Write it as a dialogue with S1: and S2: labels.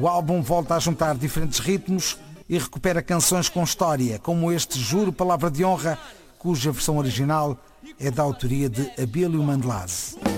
S1: O álbum volta a juntar diferentes ritmos e recupera canções com história, como este Juro Palavra de Honra, cuja versão original é da autoria de Abílio Mandelase.